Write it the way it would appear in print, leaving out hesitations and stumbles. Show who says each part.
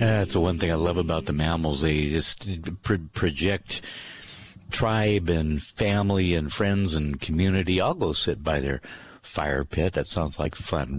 Speaker 1: That's the one thing I love about the mammals. They just project tribe and family and friends and community. I'll go sit by their fire pit. That sounds like fun.